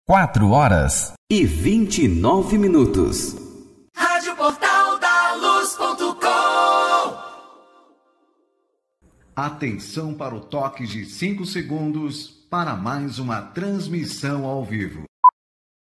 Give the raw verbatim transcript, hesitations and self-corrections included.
Quatro horas e vinte e nove minutos. Rádio Portal da Luz ponto com. Atenção para o toque de cinco segundos para mais uma transmissão ao vivo.